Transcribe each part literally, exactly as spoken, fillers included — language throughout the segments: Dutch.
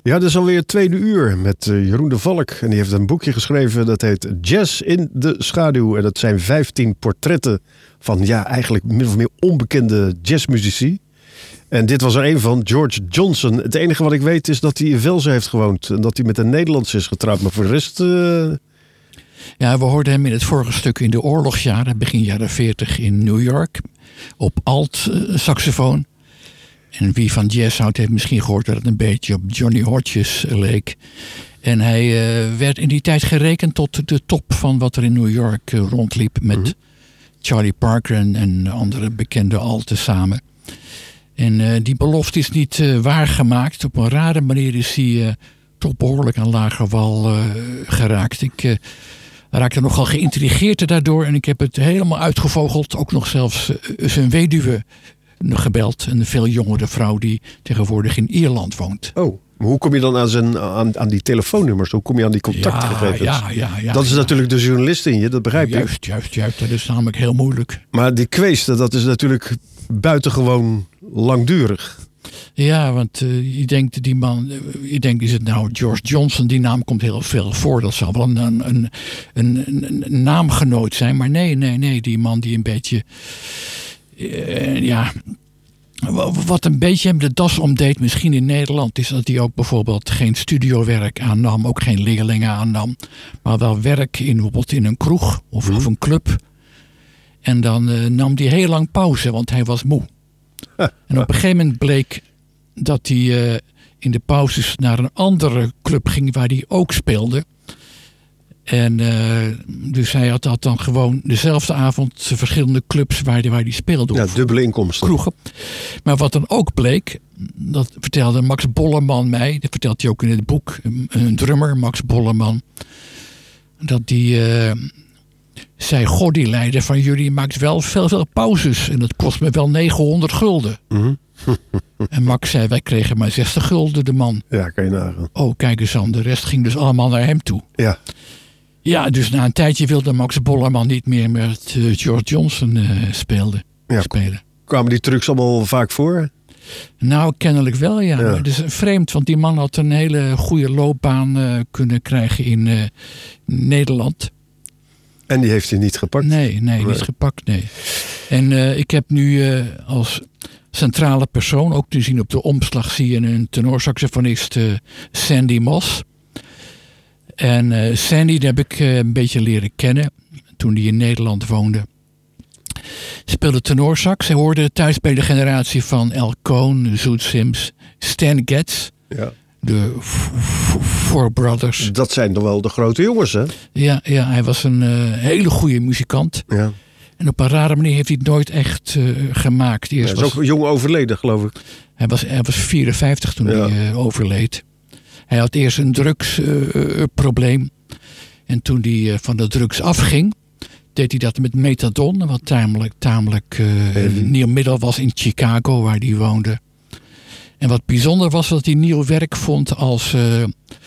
Ja, dat is alweer het tweede uur met uh, Jeroen de Valk. En die heeft een boekje geschreven dat heet Jazz in de schaduw. En dat zijn vijftien portretten van ja, eigenlijk min of meer onbekende jazzmuzici. En dit was er een van, George Johnson. Het enige wat ik weet is dat hij in Velzen heeft gewoond. En dat hij met een Nederlandse is getrouwd. Maar voor de rest... Uh... Ja, we hoorden hem in het vorige stuk in de oorlogsjaren, begin jaren veertig in New York. Op alt-saxofoon. En wie van jazz houdt heeft misschien gehoord dat het een beetje op Johnny Hodges leek. En hij uh, werd in die tijd gerekend tot de top van wat er in New York uh, rondliep. Met mm-hmm. Charlie Parker en, en andere bekende alten samen. En uh, die belofte is niet uh, waargemaakt. Op een rare manier is hij uh, toch behoorlijk aan lager wal uh, geraakt. Ik uh, raakte nogal geïntrigeerd daardoor. En ik heb het helemaal uitgevogeld. Ook nog zelfs uh, zijn weduwe gebeld. Een veel jongere vrouw die tegenwoordig in Ierland woont. Oh, maar hoe kom je dan aan, zijn, aan, aan die telefoonnummers? Hoe kom je aan die contactgegevens? Ja, ja, ja, dat is ja. natuurlijk de journalist in je, dat begrijp je. Juist, juist, juist. Dat is namelijk heel moeilijk. Maar die kweesten, dat is natuurlijk buitengewoon langdurig. Ja, want uh, je denkt, die man, uh, je denkt, is het nou George Johnson? Die naam komt heel veel voor. Dat zal wel een, een, een, een, een naamgenoot zijn. Maar nee, nee, nee. Die man die een beetje... Uh, ja, wat een beetje hem de das omdeed, misschien in Nederland, is dat hij ook bijvoorbeeld geen studiowerk aannam, ook geen leerlingen aannam, maar wel werk in bijvoorbeeld in een kroeg of, mm. of een club. En dan uh, nam hij heel lang pauze, want hij was moe. En op een gegeven moment bleek dat hij uh, in de pauzes naar een andere club ging waar hij ook speelde. En uh, dus hij had, had dan gewoon dezelfde avond verschillende clubs waar hij, waar hij speelde. Ja, dubbele inkomsten. Kroegen. Maar wat dan ook bleek, dat vertelde Max Bollerman mij, dat vertelt hij ook in het boek, een drummer, Max Bollerman, dat die uh, zei, goh, die leider van jullie maakt wel veel, veel pauzes en dat kost me wel negenhonderd gulden. Mm-hmm. En Max zei, wij kregen maar zestig gulden de man. Ja, kan je nagaan. Oh, kijk eens aan, de rest ging dus allemaal naar hem toe. Ja. Ja, dus na een tijdje wilde Max Bollerman niet meer met uh, George Johnson uh, speelde, ja, spelen. Kwamen die trucs allemaal vaak voor? Nou, kennelijk wel, ja. ja. Maar het is vreemd, want die man had een hele goede loopbaan uh, kunnen krijgen in uh, Nederland. En die heeft hij niet gepakt? Nee, nee, nee. niet gepakt, nee. En uh, ik heb nu uh, als centrale persoon, ook te zien op de omslag, zie je een tenorsaxofonist uh, Sandy Moss. En uh, Sandy, die heb ik uh, een beetje leren kennen toen hij in Nederland woonde. Speelde tenorsax. Hij hoorde thuis bij de generatie van Al Cohn, Zoet Sims, Stan Getz. Ja. De Four Brothers. Dat zijn toch wel de grote jongens, hè? Ja, ja, hij was een uh, hele goede muzikant. Ja. En op een rare manier heeft hij het nooit echt uh, gemaakt. Eerst hij is was, ook jong overleden, geloof ik. Hij was, hij was vierenvijftig toen ja. hij uh, overleed. Hij had eerst een drugsprobleem. Uh, en toen hij uh, van de drugs afging, deed hij dat met methadon. Wat tamelijk, tamelijk uh, een nieuw middel was in Chicago, waar hij woonde. En wat bijzonder was, dat hij nieuw werk vond als uh,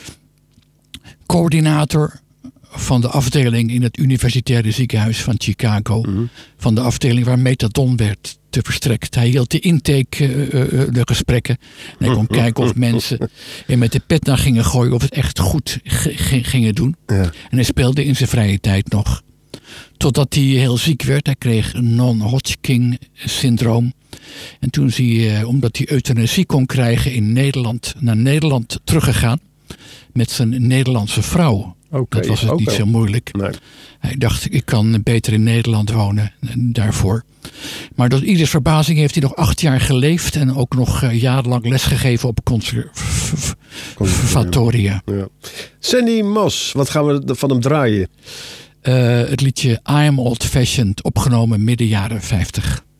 coördinator van de afdeling in het universitaire ziekenhuis van Chicago. Mm-hmm. Van de afdeling waar methadon werd te verstrekt. Hij hield de intake uh, uh, de gesprekken. En hij kon kijken of mensen er met de pet naar gingen gooien, of het echt goed g- g- gingen doen. Ja. En hij speelde in zijn vrije tijd nog. Totdat hij heel ziek werd. Hij kreeg een non-Hodgkin syndroom. En toen is hij, uh, omdat hij euthanasie kon krijgen in Nederland, naar Nederland teruggegaan. Met zijn Nederlandse vrouw. Okay, dat was het niet wel. Zo moeilijk. Nee. Hij dacht, ik kan beter in Nederland wonen daarvoor. Maar tot ieders verbazing heeft hij nog acht jaar geleefd. En ook nog uh, jarenlang lesgegeven op conservatoria. Ja. Sandy Moss, wat gaan we van hem draaien? Uh, het liedje I Am Old Fashioned, opgenomen midden jaren vijftig.